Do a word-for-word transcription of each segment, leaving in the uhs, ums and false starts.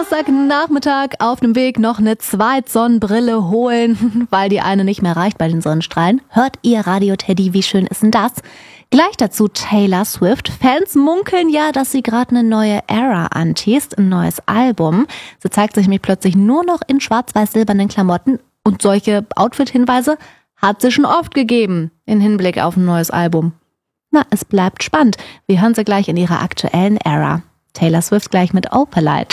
Samstagnachmittag auf dem Weg noch eine Zweitsonnenbrille holen, weil die eine nicht mehr reicht bei den Sonnenstrahlen. Hört ihr Radio Teddy, wie schön ist denn das? Gleich dazu Taylor Swift. Fans munkeln ja, dass sie gerade eine neue Era anteast, ein neues Album. Sie zeigt sich nämlich plötzlich nur noch in schwarz-weiß-silbernen Klamotten und solche Outfit-Hinweise hat sie schon oft gegeben in Hinblick auf ein neues Album. Na, es bleibt spannend. Wir hören sie gleich in ihrer aktuellen Era. Taylor Swift gleich mit Opalite.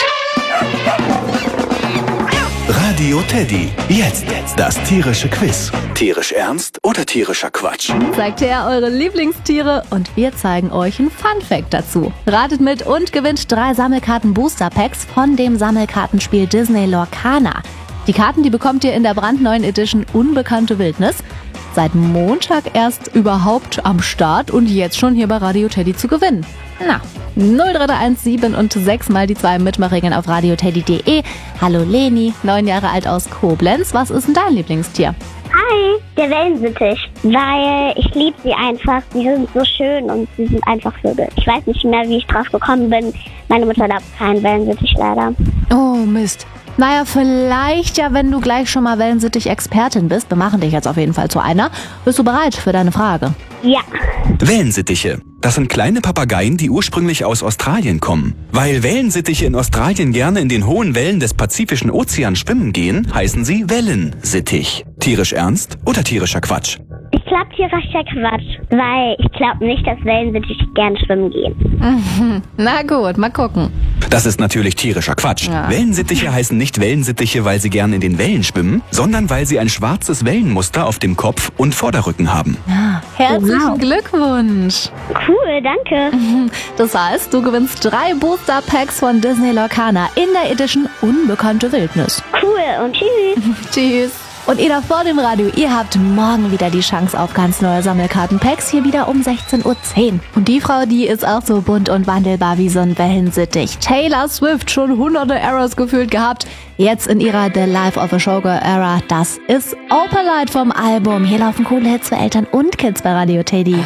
Radio Teddy. Jetzt das tierische Quiz. Tierisch ernst oder tierischer Quatsch? Zeigt her eure Lieblingstiere und wir zeigen euch ein Funfact dazu. Ratet mit und gewinnt drei Sammelkarten-Booster-Packs von dem Sammelkartenspiel Disney Lorcana. Die Karten, die bekommt ihr in der brandneuen Edition Unbekannte Wildnis. Seit Montag erst überhaupt am Start und jetzt schon hier bei Radio Teddy zu gewinnen. Na, null drei eins sieben und sechs mal die zwei Mitmachregeln auf radioteddy punkt de. Hallo Leni, neun Jahre alt aus Koblenz. Was ist denn dein Lieblingstier? Hi, der Wellensittich, weil ich liebe sie einfach. Sie sind so schön und sie sind einfach Vögel. Ich weiß nicht mehr, wie ich drauf gekommen bin. Meine Mutter darf keinen Wellensittich leider. Oh Mist. Naja, vielleicht ja, wenn du gleich schon mal Wellensittich-Expertin bist. Wir machen dich jetzt auf jeden Fall zu einer. Bist du bereit für deine Frage? Ja. Wellensittiche. Das sind kleine Papageien, die ursprünglich aus Australien kommen. Weil Wellensittiche in Australien gerne in den hohen Wellen des Pazifischen Ozeans schwimmen gehen, heißen sie Wellensittich. Tierisch ernst oder tierischer Quatsch? Ich glaube, tierischer Quatsch, weil ich glaube nicht, dass Wellensittiche gern schwimmen gehen. Mhm. Na gut, mal gucken. Das ist natürlich tierischer Quatsch. Ja. Wellensittiche heißen nicht Wellensittiche, weil sie gern in den Wellen schwimmen, sondern weil sie ein schwarzes Wellenmuster auf dem Kopf und Vorderrücken haben. Ja, herzlichen Wow. Glückwunsch. Cool, danke. Das heißt, du gewinnst drei Booster-Packs von Disney Lorcana in der Edition Unbekannte Wildnis. Cool und tschüss. Tschüss. Und ihr da vor dem Radio, ihr habt morgen wieder die Chance auf ganz neue Sammelkarten-Packs, hier wieder um sechzehn Uhr zehn. Und die Frau, die ist auch so bunt und wandelbar wie so ein Wellensittich. Taylor Swift, schon hunderte Eras gefühlt gehabt. Jetzt in ihrer The Life of a Showgirl Era. Das ist Opalite vom Album. Hier laufen coole Hits für Eltern und Kids bei Radio Teddy.